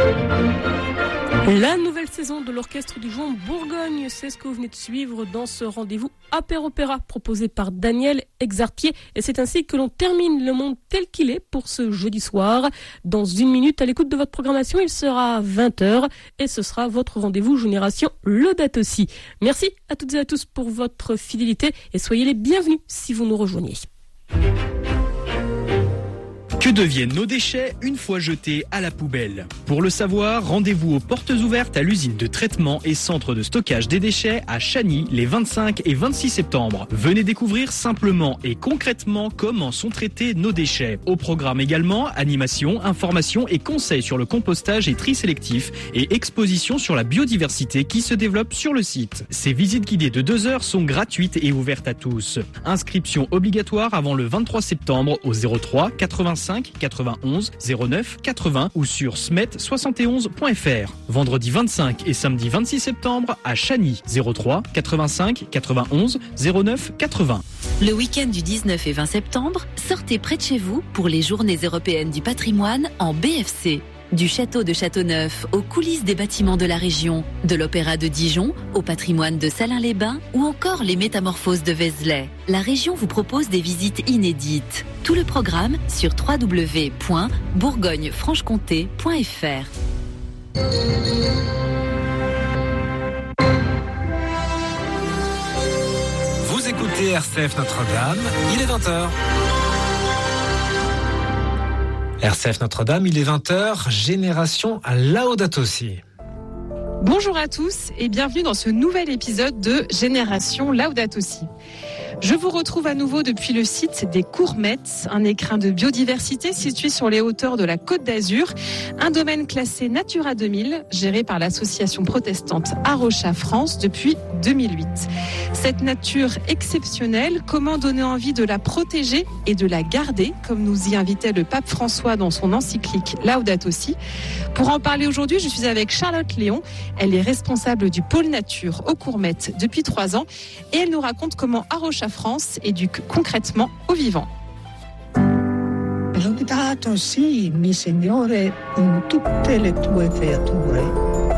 La nouvelle saison de l'Orchestre du Jouan Bourgogne, c'est ce que vous venez de suivre dans ce rendez-vous apéro-opéra proposé par Daniel Exarpier. Et c'est ainsi que l'on termine Le Monde tel qu'il est pour ce jeudi soir. Dans une minute, à l'écoute de votre programmation, il sera 20h et ce sera votre rendez-vous Génération Laudato Si. Merci à toutes et à tous pour votre fidélité et soyez les bienvenus si vous nous rejoignez. Que deviennent nos déchets une fois jetés à la poubelle? Pour le savoir, rendez-vous aux portes ouvertes à l'usine de traitement et centre de stockage des déchets à Chagny les 25 et 26 septembre. Venez découvrir simplement et concrètement comment sont traités nos déchets. Au programme également, animation, information et conseils sur le compostage et tri sélectif et exposition sur la biodiversité qui se développe sur le site. Ces visites guidées de 2 heures sont gratuites et ouvertes à tous. Inscription obligatoire avant le 23 septembre au 03 85 91 09 80 ou sur smet71.fr. Vendredi 25 et samedi 26 septembre à Chagny 03 85 91 09 80. Le week-end du 19 et 20 septembre, sortez près de chez vous pour les Journées européennes du patrimoine en BFC. Du château de Châteauneuf aux coulisses des bâtiments de la région, de l'Opéra de Dijon au patrimoine de Salins-les-Bains ou encore les métamorphoses de Vézelay. La région vous propose des visites inédites. Tout le programme sur www.bourgogne-franche-comté.fr. Vous écoutez RCF Notre-Dame, il est 20h. RCF Notre-Dame, il est 20h, Génération Laudato Si. Bonjour à tous et bienvenue dans ce nouvel épisode de Génération Laudato Si. Je vous retrouve à nouveau depuis le site des Courmettes, un écrin de biodiversité situé sur les hauteurs de la Côte d'Azur, un domaine classé Natura 2000, géré par l'association protestante Arocha France depuis 2008. Cette nature exceptionnelle, comment donner envie de la protéger et de la garder, comme nous y invitait le pape François dans son encyclique Laudato Si. Pour en parler aujourd'hui, je suis avec Charlotte Léon. Elle est responsable du pôle nature aux Courmettes depuis 3 ans et elle nous raconte comment Arocha France éduque concrètement aux vivants. Laudato si, mi Signore, con tutte le tue creature.